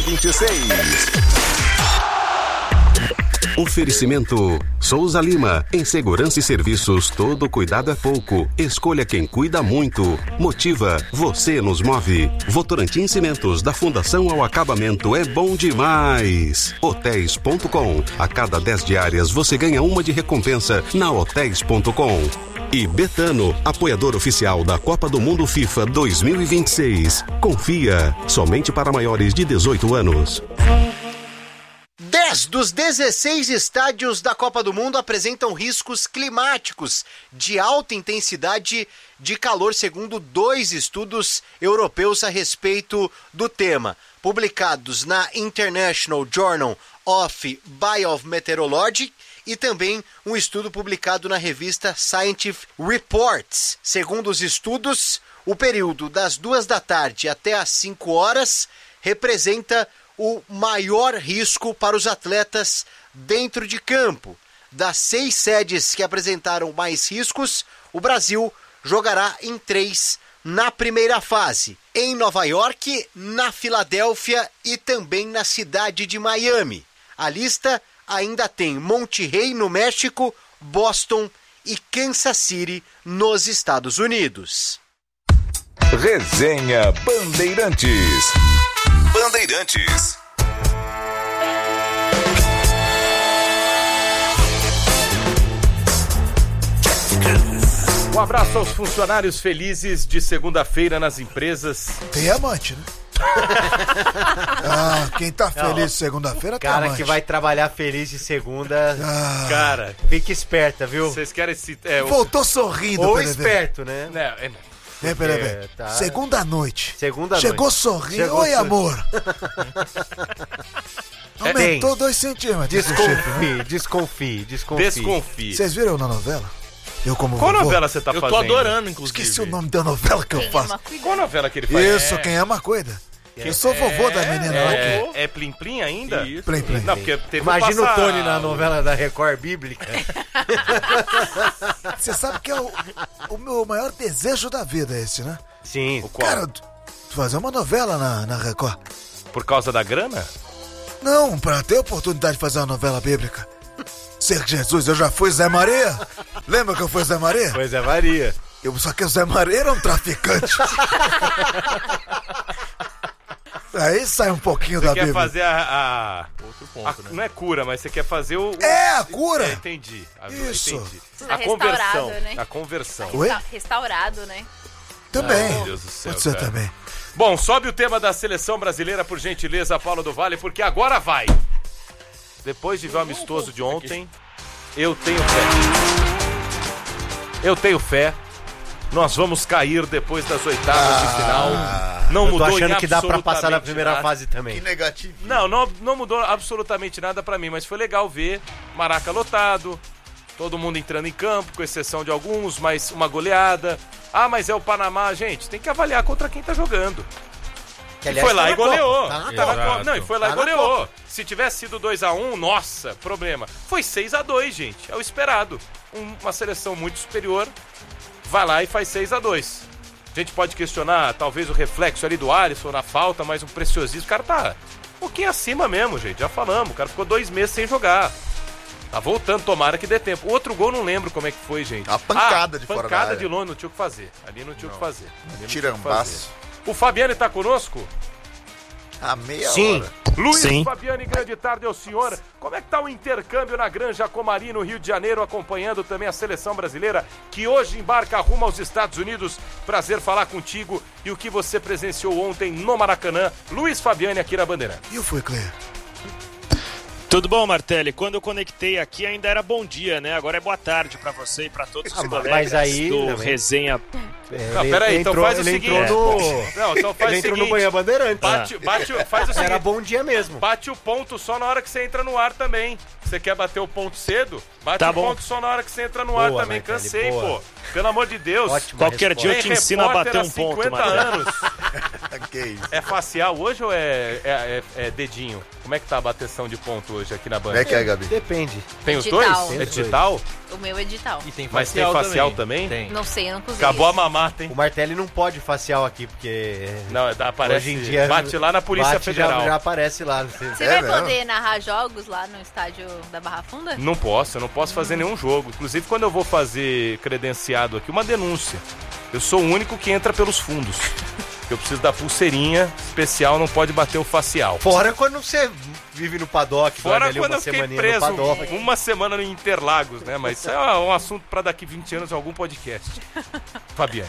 2026. Oferecimento Souza Lima. Em segurança e serviços, todo cuidado é pouco. Escolha quem cuida muito. Motiva, você nos move. Votorantim Cimentos, da fundação ao acabamento, é bom demais. Hotéis.com. A cada 10 diárias você ganha uma de recompensa na Hotéis.com. E Betano, apoiador oficial da Copa do Mundo FIFA 2026. Confia, somente para maiores de 18 anos. 10 dos 16 estádios da Copa do Mundo apresentam riscos climáticos de alta intensidade de calor, segundo 2 estudos europeus a respeito do tema, publicados na International Journal of Biometeorology e também um estudo publicado na revista Scientific Reports. Segundo os estudos, o período das 2 da tarde até às 5 horas representa o maior risco para os atletas dentro de campo. Das 6 sedes que apresentaram mais riscos, o Brasil jogará em 3 na primeira fase, em Nova York, na Filadélfia e também na cidade de Miami. A lista ainda tem Monterrey, no México, Boston e Kansas City, nos Estados Unidos. Resenha Bandeirantes. Bandeirantes. Um abraço aos funcionários felizes de segunda-feira nas empresas. Tem amante, né? Quem tá feliz de segunda-feira tem amante. Cara que vai trabalhar feliz de segunda, Cara, fique esperta, viu? Vocês querem se... Voltou sorrindo, Ou Pereira. esperto, né? Peraí. Tá. Segunda noite. Segunda Chegou noite. sorrindo. Oi, amor. Aumentou 2 centímetros. Desconfie. Vocês viram na novela? Eu como Qual vovô? novela você tá fazendo? Eu tô adorando, inclusive. Esqueci o nome da novela que eu faço. Qual novela que ele faz? Isso, quem ama cuida. Eu sou vovô da menina lá. É Plim Plim ainda? Isso. Plim. Não, porque teve Imagina o Tony na novela da Record Bíblica. Você sabe que é o meu maior desejo da vida esse, né? Sim. O qual? Cara, fazer uma novela na Record. Por causa da grana? Não, pra ter oportunidade de fazer uma novela bíblica. Ser Jesus, eu já fui Zé Maria. Lembra que eu fui Zé Maria? Pois é, Maria. Só que o Zé Maria era um traficante. Aí sai um pouquinho da Bíblia. Você quer fazer Outro ponto, né? não é cura, mas você quer fazer o... a cura. Entendi. Isso. Entendi. Precisa A conversão. restaurado, né? A conversão. Oi? Restaurado, né? Também. Meu Deus do céu, Pode ser cara. também. Bom, sobe o tema da seleção brasileira, por gentileza, Paulo do Vale, porque agora vai. Depois de ver o amistoso de ontem, eu tenho fé. Nós vamos cair depois das oitavas de final. Não mudou tô achando que dá pra passar na absolutamente primeira nada. fase também. Que negativo. Não mudou absolutamente nada pra mim, mas foi legal ver Maraca lotado, todo mundo entrando em campo, com exceção de alguns, mas uma goleada. Mas é o Panamá, gente, tem que avaliar contra quem tá jogando. E foi lá e goleou. Não, e foi lá e goleou. Se tivesse sido 2-1, nossa, problema. Foi 6-2, gente, é o esperado. Uma seleção muito superior vai lá e faz 6-2. A gente pode questionar, talvez, o reflexo ali do Alisson na falta, mas um preciosismo. O cara tá um pouquinho acima mesmo, gente. Já falamos. O cara ficou 2 meses sem jogar. Tá voltando, tomara que dê tempo. O outro gol, não lembro como é que foi, gente. A pancada de fora da pancada área. de longe, não tinha o que fazer. Ali não tinha o que fazer. Tirambaço. O Fabiano tá conosco? A meia Sim. hora. Luiz Fabiani, grande tarde ao senhor. Como é que tá o intercâmbio na Granja Comari, no Rio de Janeiro, acompanhando também a seleção brasileira, que hoje embarca rumo aos Estados Unidos? Prazer falar contigo e o que você presenciou ontem no Maracanã. Luiz Fabiani aqui na Bandeirantes. E eu fui, Cleia. Tudo bom, Martelli? Quando eu conectei aqui ainda era bom dia, né? Agora é boa tarde pra você e pra todos os colegas mas aí do também. Resenha. Não, peraí, então faz o seguinte. Não, então faz Ele o entrou no seguinte. Manhã Bandeirante. Faz o seguinte. Era bom dia mesmo. Bate o ponto só na hora que você entra no ar também. você quer bater o ponto cedo? Bate Tá o bom. ponto só na hora que você entra no ar também. Martelli, Cansei, boa. pô. Pelo amor de Deus. Ótima Qualquer resposta. dia eu te Tem ensino a repórter bater há um ponto, 50 Martelli. anos. Que isso? É facial hoje ou é dedinho? Como é que tá a bateção de ponto hoje aqui na Como é Band? que é, Gabi? Depende. Tem os Digital. dois? É digital? O meu é digital. E tem Mas tem facial também? Tem. Não sei, eu não cozinho. Acabou a mamata, hein? O Martelli não pode facial aqui, porque... Não, aparece. Hoje em dia... Bate lá na Polícia bate, Federal. Já aparece lá. Você É vai mesmo? poder narrar jogos lá no estádio da Barra Funda? Não posso, eu não posso fazer nenhum jogo. Inclusive, quando eu vou fazer credenciado aqui, uma denúncia. Eu sou o único que entra pelos fundos. Eu preciso da pulseirinha especial, não pode bater o facial. Fora quando você vive no paddock, dorme Fora ali quando uma eu fiquei semaninha preso no paddock. uma semana no Interlagos, né? Mas isso é um assunto para daqui 20 anos em algum podcast. Fabiane.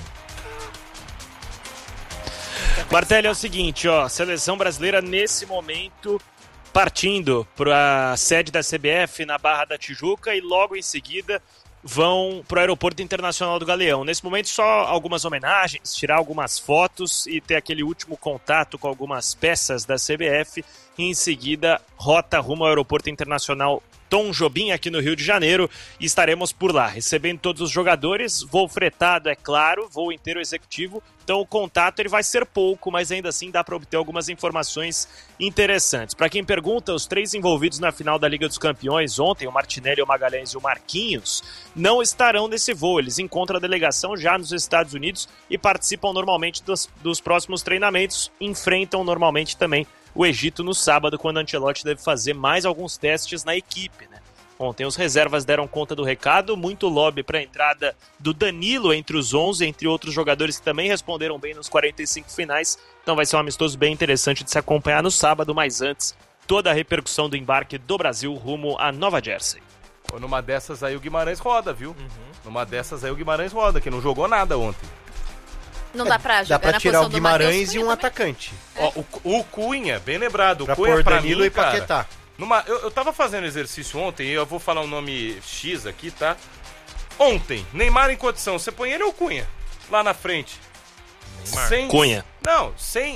Martelli, é o seguinte, ó, seleção brasileira nesse momento partindo para a sede da CBF na Barra da Tijuca e logo em seguida vão para o Aeroporto Internacional do Galeão. Nesse momento só algumas homenagens, tirar algumas fotos e ter aquele último contato com algumas peças da CBF e em seguida rota rumo ao Aeroporto Internacional Tom Jobim aqui no Rio de Janeiro e estaremos por lá, recebendo todos os jogadores, voo fretado, é claro, voo inteiro executivo, então o contato ele vai ser pouco, mas ainda assim dá para obter algumas informações interessantes. Para quem pergunta, os 3 envolvidos na final da Liga dos Campeões ontem, o Martinelli, o Magalhães e o Marquinhos, não estarão nesse voo, eles encontram a delegação já nos Estados Unidos e participam normalmente dos próximos treinamentos, enfrentam normalmente também o Egito no sábado, quando Ancelotti deve fazer mais alguns testes na equipe, né? Ontem os reservas deram conta do recado, muito lobby para a entrada do Danilo entre os 11, entre outros jogadores que também responderam bem nos 45 finais, então vai ser um amistoso bem interessante de se acompanhar no sábado, mas antes, toda a repercussão do embarque do Brasil rumo a Nova Jersey. Pô, numa dessas aí o Guimarães roda, viu? Numa dessas aí o Guimarães roda, que não jogou nada ontem. Não dá pra Dá jogar pra na tirar posição o do Matheus Guimarães e Cunha um também? atacante. Ó, o Cunha, bem lembrado, Pra o Cunha pôr pra Danilo mim, e Paquetá. Eu tava fazendo exercício ontem e eu vou falar um nome X aqui, tá? Ontem, Neymar em condição, você põe ele ou Cunha? Lá na frente. Sem, Cunha. Não,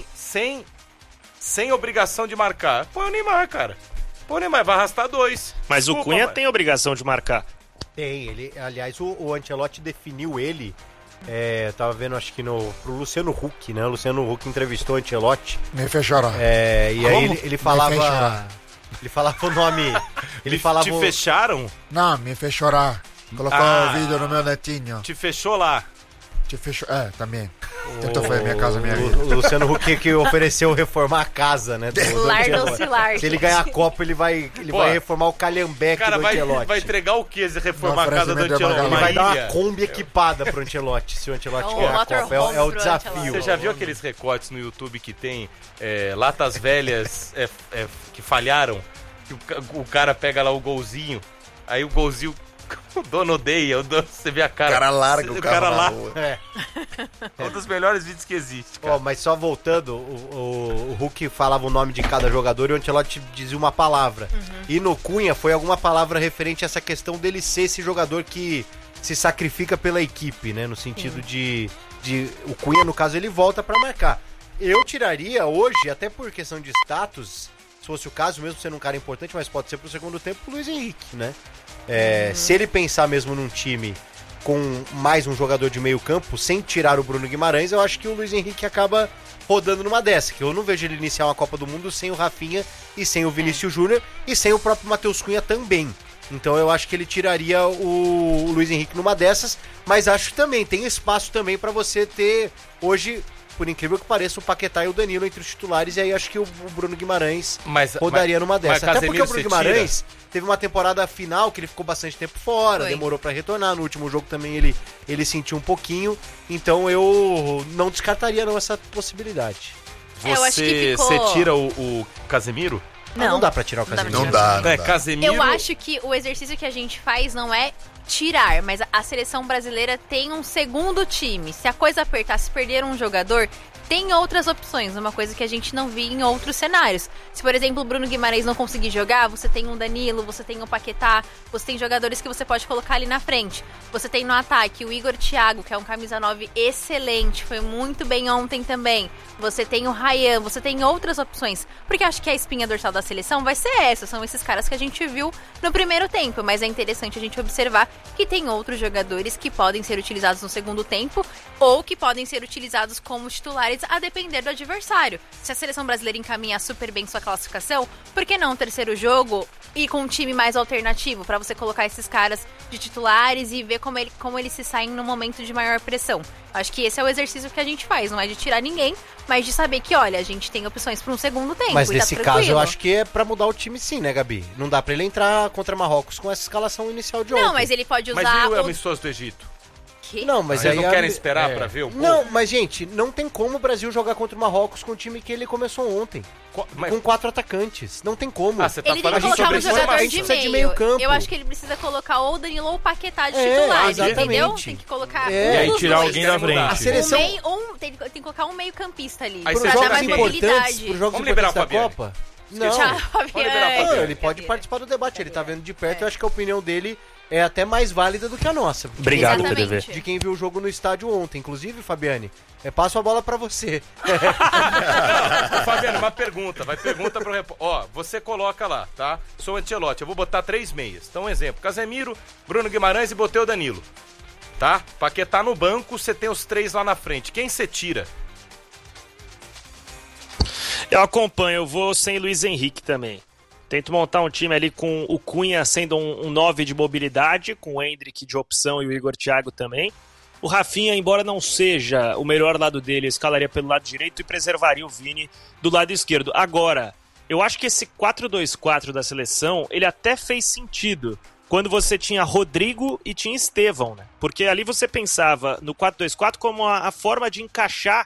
sem obrigação de marcar. Põe o Neymar, cara. Põe o Neymar, vai arrastar 2. Mas Desculpa, o Cunha mas- tem obrigação de marcar. Tem, aliás, o Ancelotti definiu ele. Tava vendo, acho que pro Luciano Huck, né? O Luciano Huck entrevistou o Ancelotti. Me fez chorar. E aí Como? ele falava. Me fez chorar. Ele falava o nome. Ele falava. Te fecharam? Não, me fez chorar. Colocou o vídeo no meu netinho. Te fechou lá. Te fechou. Também. Tentou fazer minha casa, minha vida. O Luciano Huck que ofereceu reformar a casa, né? do Lar Ancelotti. docilar. Se ele ganhar a Copa, ele vai reformar o calhambeque Cara, do vai Ancelotti. entregar o quê se reformar a Não, casa do oferecimento Ancelotti? é Ele vai dar ilha? uma Kombi equipada pro Ancelotti, se o Ancelotti É um ganhar a motorhome Copa. É o pro desafio. Ancelotti. Você já viu aqueles recortes no YouTube que tem latas velhas que falharam? Que o cara pega lá o golzinho, aí o golzinho, o dono odeia, você vê a cara. O cara larga o carro na rua. É um dos melhores vídeos que existe, cara. Ó, mas só voltando, o Hulk falava o nome de cada jogador e o Ancelotti dizia uma palavra. E no Cunha foi alguma palavra referente a essa questão dele ser esse jogador que se sacrifica pela equipe, né? No sentido de o Cunha, no caso, ele volta pra marcar. Eu tiraria hoje, até por questão de status, se fosse o caso, mesmo sendo um cara importante, mas pode ser pro segundo tempo, o Luiz Henrique, né? Se ele pensar mesmo num time com mais um jogador de meio campo, sem tirar o Bruno Guimarães, eu acho que o Luiz Henrique acaba rodando numa dessa, que eu não vejo ele iniciar uma Copa do Mundo sem o Rafinha e sem o Vinícius Júnior e sem o próprio Matheus Cunha também. Então eu acho que ele tiraria o Luiz Henrique numa dessas, mas acho que também tem espaço também para você ter hoje, por incrível que pareça, o Paquetá e o Danilo entre os titulares, e aí acho que o Bruno Guimarães rodaria numa dessa. Até porque o Bruno Guimarães teve uma temporada final que ele ficou bastante tempo fora, demorou pra retornar, no último jogo também ele sentiu um pouquinho, então eu não descartaria não essa possibilidade. eu acho que ficou... Você tira o Casemiro? Não dá pra tirar o Casemiro. Não dá. Casemiro... Eu acho que o exercício que a gente faz não é tirar, mas a seleção brasileira tem um segundo time. Se a coisa apertar, se perder um jogador, tem outras opções, uma coisa que a gente não via em outros cenários. Se, por exemplo, o Bruno Guimarães não conseguir jogar, você tem um Danilo, você tem um Paquetá, você tem jogadores que você pode colocar ali na frente. Você tem no ataque o Igor Thiago, que é um camisa 9 excelente, foi muito bem ontem também. Você tem o Ryan, você tem outras opções. Porque acho que a espinha dorsal da seleção vai ser essa, são esses caras que a gente viu no primeiro tempo. Mas é interessante a gente observar que tem outros jogadores que podem ser utilizados no segundo tempo ou que podem ser utilizados como titulares a depender do adversário. Se a seleção brasileira encaminhar super bem sua classificação, por que não terceiro jogo e com um time mais alternativo para você colocar esses caras de titulares e ver como eles se saem no momento de maior pressão? Acho que esse é o exercício que a gente faz, não é de tirar ninguém, mas de saber que, olha, a gente tem opções para um segundo tempo. Mas e nesse tá caso eu acho que é pra mudar o time sim, né, Gabi? Não dá pra ele entrar contra Marrocos com essa escalação inicial de ontem. Não, mas ele pode usar... Mas e o amistoso do Egito? Não, mas Eles aí não querem esperar pra ver o povo? Não, mas gente, não tem como o Brasil jogar contra o Marrocos com o time que ele começou ontem. Com 4 atacantes. Não tem como. Ah, você tá Ele tem que falando colocar um sobre jogador a gente precisa de meio campo. Eu acho que ele precisa colocar ou o Danilo ou o Paquetá de titular, exatamente. entendeu? Tem que colocar É. E aí um dos tirar dois. alguém da frente. A seleção... Tem que colocar um meio campista ali, Aí pra você dar joga mais quem? mobilidade. Por jogos Vamos liberar importantes o da Fabiano. Copa? Não. Tchau, Pode liberar o Fabiano. Não, ele pode participar do debate, ele tá vendo de perto, eu acho que a opinião dele é até mais válida do que a nossa. Obrigado, Exatamente. PDV. De quem viu o jogo no estádio ontem. Inclusive, Fabiane, passo a bola pra você. Ô, Fabiano, uma pergunta. Vai pergunta pro repórter. Ó, você coloca lá, tá? Sou o Ancelotti, eu vou botar 3 meias. Então, um exemplo. Casemiro, Bruno Guimarães e botei o Danilo. Tá? Paquetá no banco, você tem os 3 lá na frente. Quem você tira? Eu acompanho, eu vou sem Luiz Henrique também. Tento montar um time ali com o Cunha sendo um 9 de mobilidade, com o Endrick de opção e o Igor Thiago também. O Rafinha, embora não seja o melhor lado dele, eu escalaria pelo lado direito e preservaria o Vini do lado esquerdo. Agora, eu acho que esse 4-2-4 da seleção, ele até fez sentido quando você tinha Rodrigo e tinha Estevão, né? Porque ali você pensava no 4-2-4 como a forma de encaixar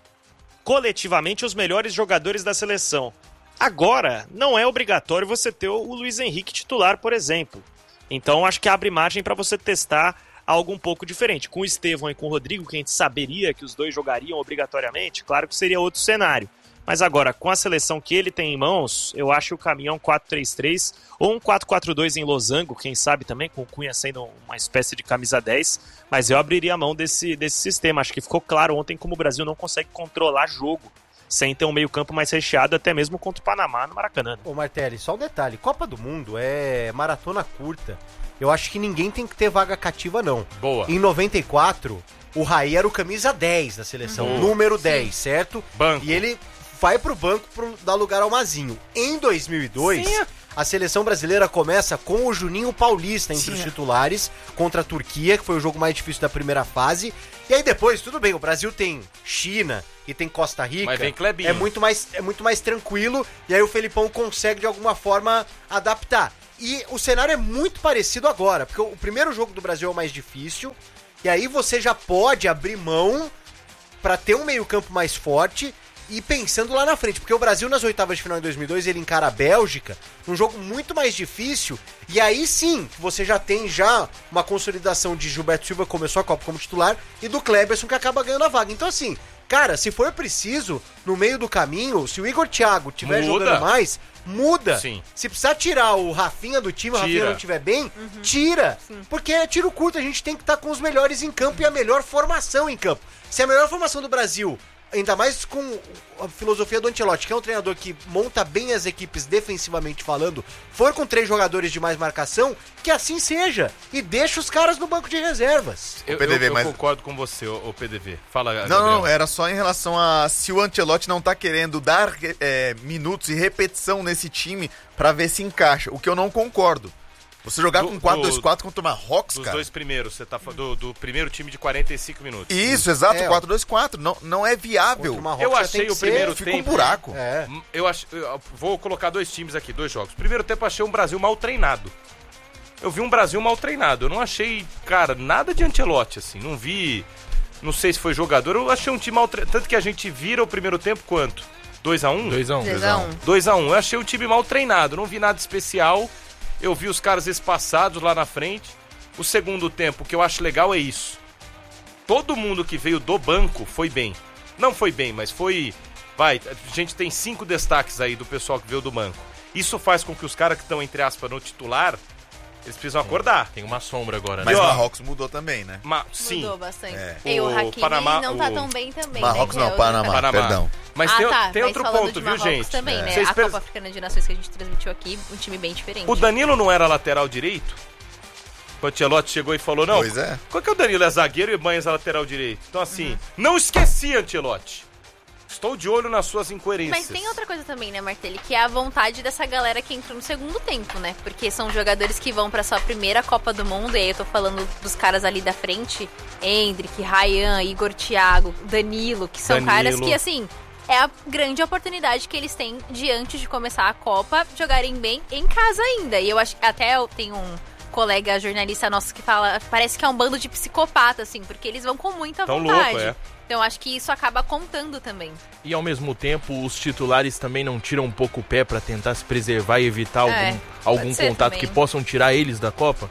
coletivamente os melhores jogadores da seleção. Agora, não é obrigatório você ter o Luiz Henrique titular, por exemplo. Então, acho que abre margem para você testar algo um pouco diferente. Com o Estevão e com o Rodrigo, que a gente saberia que os dois jogariam obrigatoriamente, claro que seria outro cenário. Mas agora, com a seleção que ele tem em mãos, eu acho que o caminho é um 4-3-3 ou um 4-4-2 em losango, quem sabe também, com o Cunha sendo uma espécie de camisa 10. Mas eu abriria a mão desse sistema. Acho que ficou claro ontem como o Brasil não consegue controlar jogo sem ter um meio-campo mais recheado, até mesmo contra o Panamá no Maracanã. Ô Martelli, só um detalhe, Copa do Mundo é maratona curta. Eu acho que ninguém tem que ter vaga cativa, não. Boa. Em 94, o Raí era o camisa 10 da seleção, número 10, certo? Banco. E ele vai pro banco dar lugar ao Mazinho. Em 2002, a seleção brasileira começa com o Juninho Paulista entre os titulares contra a Turquia, que foi o jogo mais difícil da primeira fase. E aí depois, tudo bem, o Brasil tem China e tem Costa Rica. Mas vem Clebinho. É muito mais tranquilo, e aí o Felipão consegue de alguma forma adaptar. E o cenário é muito parecido agora, porque o primeiro jogo do Brasil é o mais difícil, e aí você já pode abrir mão pra ter um meio-campo mais forte e pensando lá na frente, porque o Brasil nas oitavas de final em 2002, ele encara a Bélgica, um jogo muito mais difícil, e aí sim, você já tem uma consolidação de Gilberto Silva, que começou a Copa como titular, e do Kleberson, que acaba ganhando a vaga. Então assim, cara, se for preciso, no meio do caminho, se o Igor Thiago estiver jogando mais, muda. Sim. Se precisar tirar o Rafinha do time, o Rafinha não estiver bem, tira. Porque é tiro curto, a gente tem que estar com os melhores em campo e a melhor formação em campo. Se a melhor formação do Brasil, ainda mais com a filosofia do Ancelotti, que é um treinador que monta bem as equipes defensivamente falando, for com 3 jogadores de mais marcação, que assim seja. E deixa os caras no banco de reservas. Eu concordo com você, o PDV. Fala, Gabriel. Não, era só em relação a se o Ancelotti não tá querendo dar minutos e repetição nesse time pra ver se encaixa, o que eu não concordo. Você jogar com 4-2-4 contra o Marrocos, dos cara... Dos 2 primeiros, você tá falando do primeiro time de 45 minutos. Isso, exato, 4-2-4, não é viável. Eu achei o primeiro fica tempo... um buraco. Eu vou colocar 2 times aqui, 2 jogos. Primeiro tempo eu achei um Brasil mal treinado. Eu vi um Brasil mal treinado. Eu não achei, cara, nada de Ancelotti, assim. Não vi... Não sei se foi jogador. Eu achei um time mal treinado. Tanto que a gente vira o primeiro tempo quanto? 2-1? 2-1. 2-1. Eu achei o time mal treinado. Não vi nada especial. Eu vi os caras espaçados lá na frente. O segundo tempo, o que eu acho legal é isso. Todo mundo que veio do banco foi bem. Não foi bem, mas foi... Vai, a gente tem 5 destaques aí do pessoal que veio do banco. Isso faz com que os caras que estão, entre aspas, no titular, eles precisam acordar. Tem uma sombra agora, né? Mas o Marrocos mudou também, né? Sim. Mudou bastante. É. O Hakimi Panamá, não tá tão bem também, Marrocos né? não, Panamá, perdão. Mas tem outro falando ponto, de viu, Marrocos gente? também, né? Vocês A Copa Africana de Nações que a gente transmitiu aqui, um time bem diferente. O Danilo não era lateral direito? O Ancelotti chegou e falou, não, Pois é. qual que é o Danilo? É zagueiro e Banhas é lateral direito. Então assim, não esqueci, Ancelotti. Estou de olho nas suas incoerências. Mas tem outra coisa também, né, Martelli? Que é a vontade dessa galera que entrou no segundo tempo, né? Porque são jogadores que vão pra sua primeira Copa do Mundo. E aí eu tô falando dos caras ali da frente. Endrick, Ryan, Igor Thiago, Danilo. Que são caras que, assim, é a grande oportunidade que eles têm de, antes de começar a Copa, jogarem bem em casa ainda. E eu acho que até eu tenho um colega jornalista nosso que fala, parece que é um bando de psicopata, assim, porque eles vão com muita vontade. Louco, é. Então acho que isso acaba contando também. E ao mesmo tempo, os titulares também não tiram um pouco o pé pra tentar se preservar e evitar algum contato também. que possam tirar eles da Copa?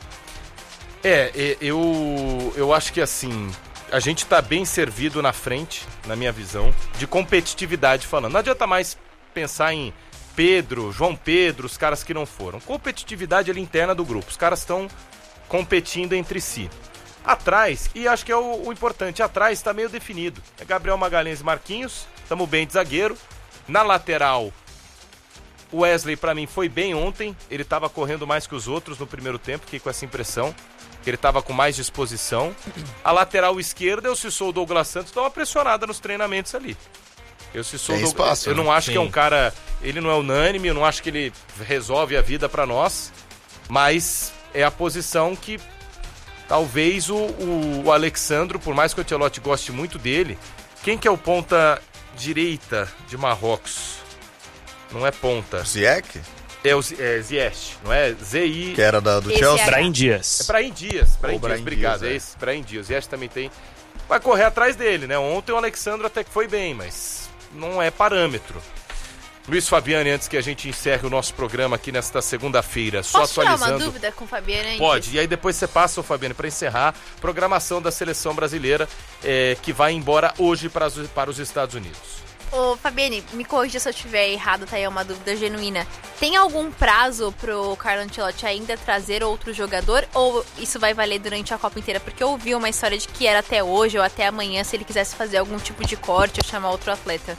Eu acho que assim, a gente tá bem servido na frente, na minha visão, de competitividade falando. Não adianta mais pensar em Pedro, João Pedro, os caras que não foram. Competitividade ali interna do grupo. Os caras estão competindo entre si. Atrás, e acho que é o importante, atrás está meio definido. É Gabriel Magalhães e Marquinhos, estamos bem de zagueiro. Na lateral, o Wesley pra mim foi bem ontem. Ele estava correndo mais que os outros no primeiro tempo, fiquei com essa impressão. Que ele estava com mais disposição. A lateral esquerda, eu se sou o Douglas Santos, dá uma pressionada nos treinamentos ali. Eu se sou espaço, eu não acho que é um cara, ele não é unânime, eu não acho que ele resolve a vida pra nós, mas é a posição que talvez o Alexandro, por mais que o Ancelotti goste muito dele, quem que é o ponta direita de Marrocos? Não é ponta. Ziyech? É Ziyech, não é? Z-I... Que era do Chelsea? Brahim Dias. É Brahim Dias, Brahim obrigado. Dias, É esse, Brahim Dias. Ziyech também tem... Vai correr atrás dele, né? Ontem o Alexandro até que foi bem, mas não é parâmetro. Luiz Fabiani, antes que a gente encerre o nosso programa aqui nesta segunda-feira, só Posso atualizando... tirar uma dúvida com o Fabiani antes? Pode, e aí depois você passa, Fabiani, para encerrar a programação da Seleção Brasileira, que vai embora hoje para os Estados Unidos. Ô, Fabiani, me corrija se eu estiver errado, tá aí uma dúvida genuína. Tem algum prazo pro Carlo Ancelotti ainda trazer outro jogador, ou isso vai valer durante a Copa inteira? Porque eu ouvi uma história de que era até hoje ou até amanhã, se ele quisesse fazer algum tipo de corte ou chamar outro atleta.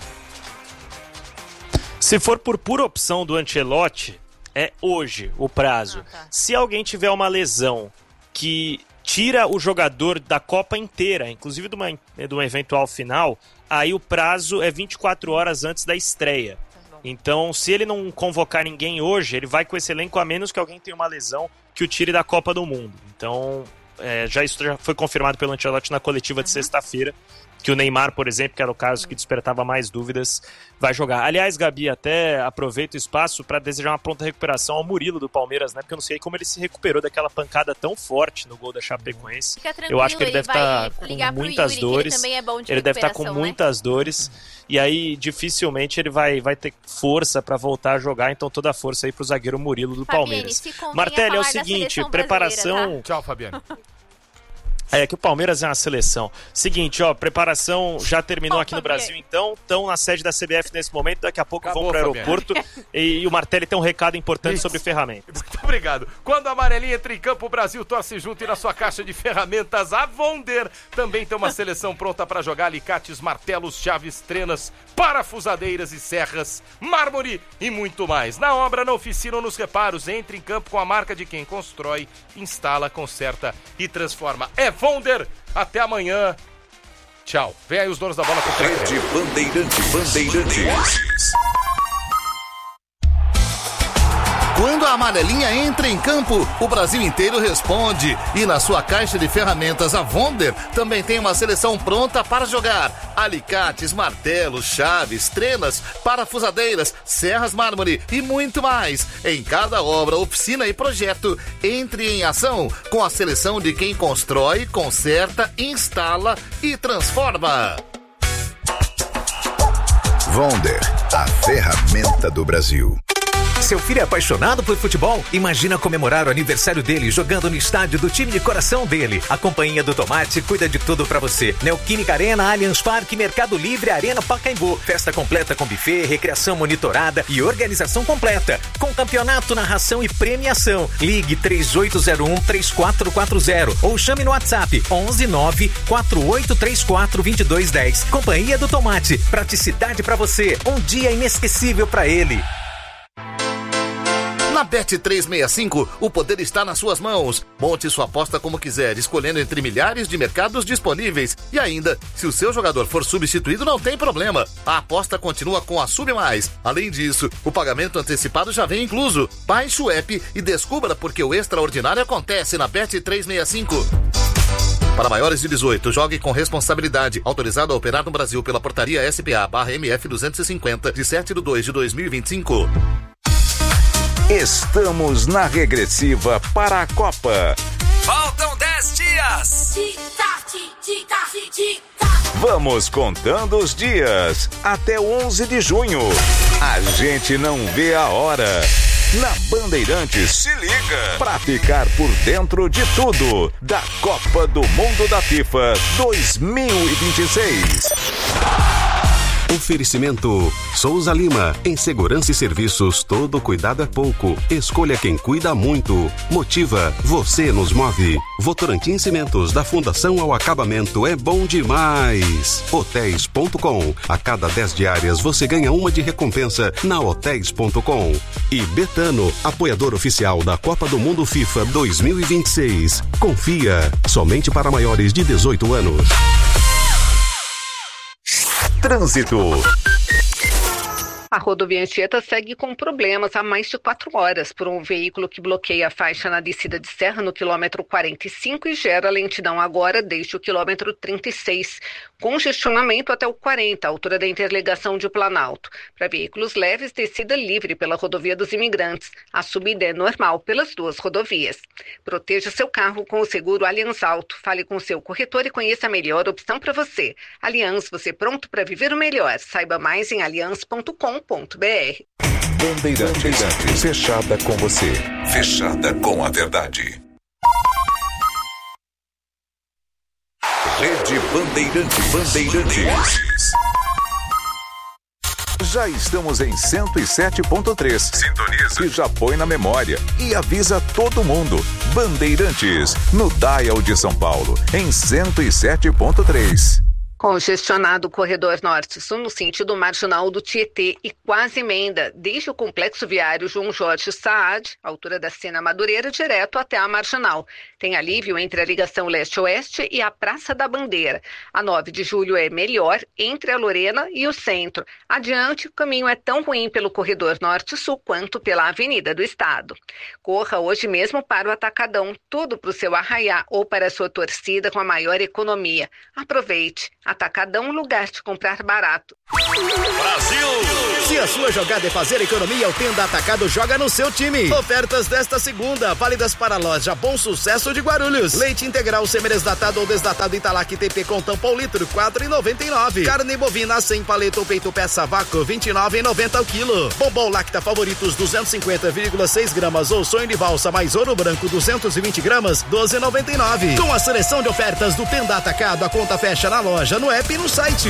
Se for por pura opção do Ancelotti, é hoje o prazo. Tá. Se alguém tiver uma lesão que tira o jogador da Copa inteira, inclusive de uma eventual final, aí o prazo é 24 horas antes da estreia. Então, se ele não convocar ninguém hoje, ele vai com esse elenco a menos que alguém tenha uma lesão que o tire da Copa do Mundo. Então, isso já foi confirmado pelo Ancelotti na coletiva de sexta-feira, que o Neymar, por exemplo, que era o caso que despertava mais dúvidas, vai jogar. Aliás, Gabi, até aproveito o espaço para desejar uma pronta recuperação ao Murilo do Palmeiras, né? Porque eu não sei como ele se recuperou daquela pancada tão forte no gol da Chapecoense. Eu acho que ele deve estar com muitas dores. Ele deve estar com muitas dores. E aí, dificilmente, ele vai ter força para voltar a jogar. Então, toda a força aí pro zagueiro Murilo do Palmeiras. Martelli, é o seguinte, preparação... Tá? Tchau, Fabiano. Que o Palmeiras é uma seleção. Seguinte, preparação já terminou aqui no Brasil, então. Estão na sede da CBF nesse momento. Daqui a pouco vão para o aeroporto. E o Martelli tem um recado importante sobre ferramentas. Muito obrigado. Quando a amarelinha entra em campo, o Brasil torce junto e na sua caixa de ferramentas, a Vonder também tem uma seleção pronta para jogar alicates, martelos, chaves, trenas, parafusadeiras e serras, mármore e muito mais. Na obra, na oficina ou nos reparos, entre em campo com a marca de quem constrói, instala, conserta e transforma. É Vonder, até amanhã. Tchau. Vem aí os donos da bola com o Rede Bandeirantes. Quando a amarelinha entra em campo, o Brasil inteiro responde. E na sua caixa de ferramentas, a Vonder também tem uma seleção pronta para jogar. Alicates, martelos, chaves, trenas, parafusadeiras, serras mármore e muito mais. Em cada obra, oficina e projeto, entre em ação com a seleção de quem constrói, conserta, instala e transforma. Vonder, a ferramenta do Brasil. Seu filho é apaixonado por futebol? Imagina comemorar o aniversário dele jogando no estádio do time de coração dele. A Companhia do Tomate cuida de tudo pra você. Neoquímica Arena, Allianz Parque, Mercado Livre, Arena Pacaembu. Festa completa com buffet, recreação monitorada e organização completa. Com campeonato, narração e premiação. Ligue 3801-3440 ou chame no WhatsApp 119-4834-2210. Companhia do Tomate. Praticidade pra você. Um dia inesquecível pra ele. Na Bet365, o poder está nas suas mãos. Monte sua aposta como quiser, escolhendo entre milhares de mercados disponíveis. E ainda, se o seu jogador for substituído, não tem problema. A aposta continua com a Sub Mais. Além disso, o pagamento antecipado já vem incluso. Baixe o app e descubra porque o extraordinário acontece na Bet365. Para maiores de 18, jogue com responsabilidade. Autorizado a operar no Brasil pela portaria SPA/MF 250, de 7/2/2025. Estamos na regressiva para a Copa. Faltam 10 dias. Vamos contando os dias até 11 de junho. A gente não vê a hora. Na Bandeirantes, se liga pra ficar por dentro de tudo da Copa do Mundo da FIFA 2026. Oferecimento Souza Lima. Em segurança e serviços, todo cuidado é pouco. Escolha quem cuida muito. Motiva, você nos move. Votorantim Cimentos, da Fundação ao Acabamento, é bom demais. Hotéis.com. A cada 10 diárias você ganha uma de recompensa na Hotéis.com. E Betano, apoiador oficial da Copa do Mundo FIFA 2026. Confia, somente para maiores de 18 anos. Trânsito. A rodovia Anchieta segue com problemas há mais de 4 horas por um veículo que bloqueia a faixa na descida de serra no quilômetro 45 e gera lentidão agora desde o quilômetro 36. Congestionamento até o 40, altura da interligação de Planalto. Para veículos leves, descida livre pela rodovia dos Imigrantes. A subida é normal pelas duas rodovias. Proteja seu carro com o seguro Allianz Auto. Fale com seu corretor e conheça a melhor opção para você. Allianz, você pronto para viver o melhor. Saiba mais em allianz.com.br. Bandeirantes, fechada com você, fechada com a verdade. Rede Bandeirantes. Já estamos em 107.3. Sintoniza e já põe na memória e avisa todo mundo. Bandeirantes, no Dial de São Paulo, em 107.3. Congestionado o corredor norte-sul no sentido marginal do Tietê e quase emenda desde o complexo viário João Jorge Saad, altura da Sena Madureira, direto até a marginal. Tem alívio entre a ligação leste-oeste e a Praça da Bandeira. A 9 de julho é melhor entre a Lorena e o centro. Adiante, o caminho é tão ruim pelo corredor norte-sul quanto pela Avenida do Estado. Corra hoje mesmo para o Atacadão, tudo para o seu arraiá ou para a sua torcida com a maior economia. Aproveite. Atacadão, lugar de comprar barato. Brasil! Se a sua jogada é fazer economia, o Tenda Atacado joga no seu time. Ofertas desta segunda, válidas para a loja Bom Sucesso de Guarulhos. Leite integral semi-desnatado ou desnatado Italac TP com tampão litro, R$ 4,99. Carne bovina sem paleta ou peito peça vácuo, R$ 29,90 o quilo. Bombom Lacta Favoritos 250,6 gramas ou sonho de valsa mais ouro branco 220 gramas, R$ 12,99. Com a seleção de ofertas do Tenda Atacado, a conta fecha na loja, no app e no site.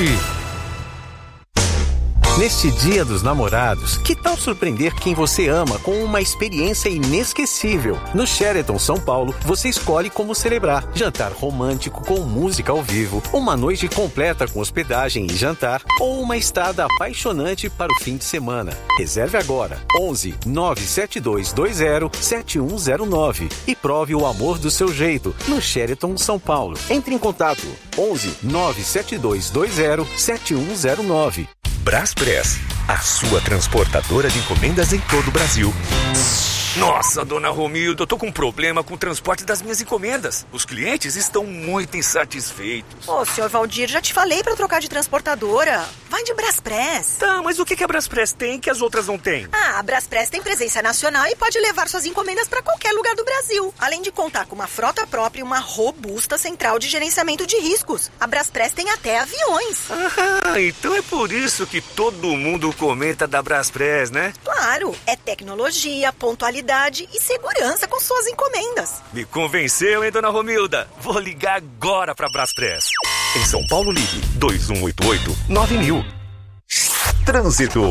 Neste Dia dos Namorados, que tal surpreender quem você ama com uma experiência inesquecível? No Sheraton São Paulo, você escolhe como celebrar. Jantar romântico com música ao vivo, uma noite completa com hospedagem e jantar, ou uma estada apaixonante para o fim de semana. Reserve agora, 11 97220 7109 e prove o amor do seu jeito no Sheraton São Paulo. Entre em contato, 11 97220 7109. Braspress, a sua transportadora de encomendas em todo o Brasil. Nossa, dona Romilda, eu tô com um problema com o transporte das minhas encomendas. Os clientes estão muito insatisfeitos. Ô, senhor Valdir, já te falei pra trocar de transportadora. Vai de Braspress. Tá, mas o que a Braspress tem que as outras não têm? A Braspress tem presença nacional e pode levar suas encomendas pra qualquer lugar do Brasil. Além de contar com uma frota própria e uma robusta central de gerenciamento de riscos. A Braspress tem até aviões. Então é por isso que todo mundo comenta da Braspress, né? Claro, é tecnologia, pontualidade e segurança com suas encomendas. Me convenceu, hein, dona Romilda? Vou ligar agora pra Braspress. Em São Paulo, ligue 2188-9000. Trânsito.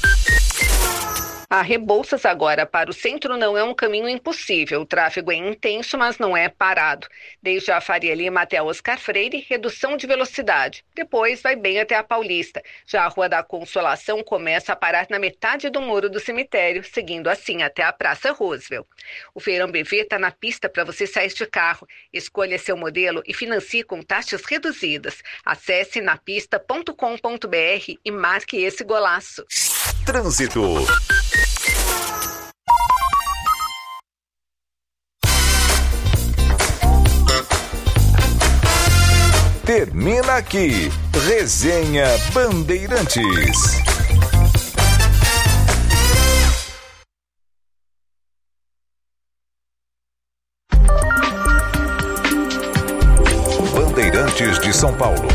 A Rebouças agora para o centro não é um caminho impossível. O tráfego é intenso, mas não é parado. Desde a Faria Lima até a Oscar Freire, redução de velocidade. Depois vai bem até a Paulista. Já a Rua da Consolação começa a parar na metade do muro do cemitério, seguindo assim até a Praça Roosevelt. O Feirão BV está na pista para você sair de carro. Escolha seu modelo e financie com taxas reduzidas. Acesse napista.com.br e marque esse golaço. Trânsito. Termina aqui, Resenha Bandeirantes. Bandeirantes de São Paulo,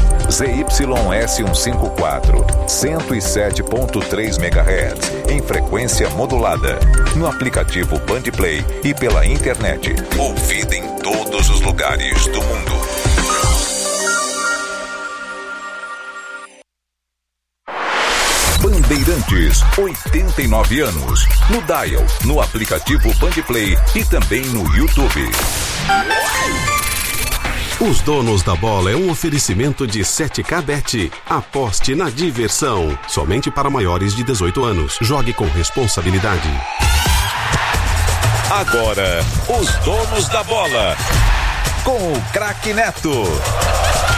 ZYS154, 107.3 MHz, em frequência modulada, no aplicativo Bandplay e pela internet, ouvida em todos os lugares do mundo. Bandeirantes, 89 anos, no dial, no aplicativo Bandplay e também no YouTube. Os Donos da Bola é um oferecimento de 7K Bet. Aposte na diversão. Somente para maiores de 18 anos. Jogue com responsabilidade. Agora, os Donos da Bola. Com o craque Neto.